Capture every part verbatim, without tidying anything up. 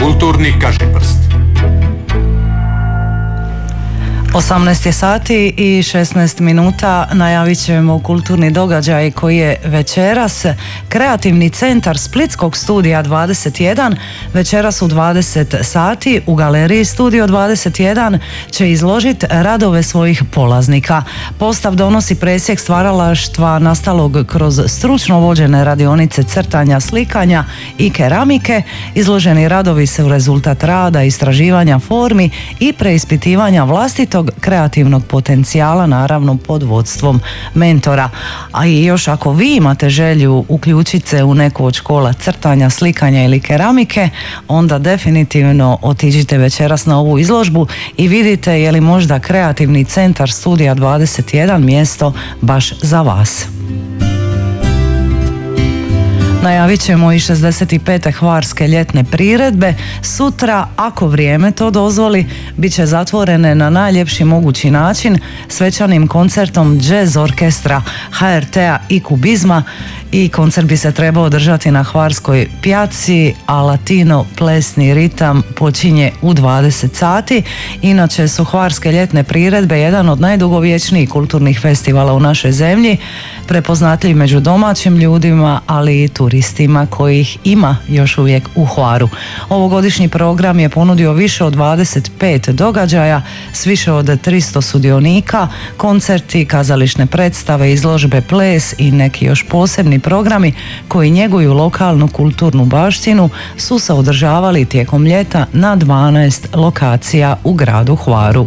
Kulturni kažiprst. osamnaest je sati i šesnaest minuta. Najavit ćemo kulturni događaj koji je večeras. Kreativni centar Splitskog studija dvadeset jedan večeras u dvadeset sati u galeriji Studio dvadeset jedan će izložiti radove svojih polaznika. Postav donosi presjek stvaralaštva nastalog kroz stručno vođene radionice crtanja, slikanja i keramike. Izloženi radovi su rezultat rada, istraživanja formi i preispitivanja vlastitog kreativnog potencijala, naravno pod vodstvom mentora. A i još ako vi imate želju uključiti se u neku od škola crtanja, slikanja ili keramike, onda definitivno otiđite večeras na ovu izložbu i vidite je li možda kreativni centar Studija dvadeset jedan mjesto baš za vas. Najavit ćemo i šezdeset pete hvarske ljetne priredbe. Sutra, ako vrijeme to dozvoli, bit će zatvorene na najljepši mogući način svečanim koncertom jazz orkestra ha er te-a i Kubizma, i koncert bi se trebao održati na Hvarskoj pjaci, a latino plesni ritam počinje u dvadeset sati. Inače su hvarske ljetne priredbe jedan od najdugovječnijih kulturnih festivala u našoj zemlji, prepoznatljiv među domaćim ljudima, ali i turistima kojih ima još uvijek u Hvaru. Ovogodišnji program je ponudio više od dvadeset pet događaja s više od tristo sudionika, koncerti, kazališne predstave, izložbe, ples i neki još posebni programi koji njeguju lokalnu kulturnu baštinu su se održavali tijekom ljeta na dvanaest lokacija u gradu Hvaru.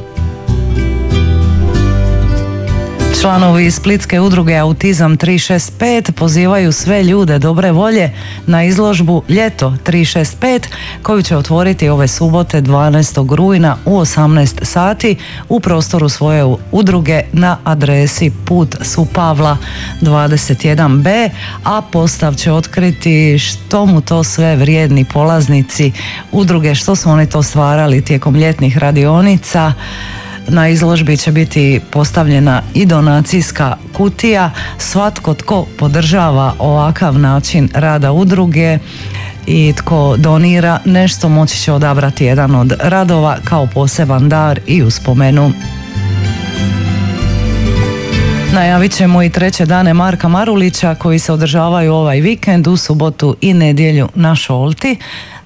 Članovi Splitske udruge Autizam tri šest pet pozivaju sve ljude dobre volje na izložbu Ljeto tri šest pet koju će otvoriti ove subote dvanaestog rujna u osamnaest sati u prostoru svoje udruge na adresi Put Su Pavla dvadeset jedan be, a postav će otkriti što mu to sve vrijedni polaznici udruge, što su oni to stvarali tijekom ljetnih radionica. Na izložbi će biti postavljena i donacijska kutija. Svatko tko podržava ovakav način rada udruge i tko donira nešto moći će odabrati jedan od radova kao poseban dar i uspomenu. Najavit ćemo i treće dane Marka Marulića koji se održavaju ovaj vikend u subotu i nedjelju na Šolti.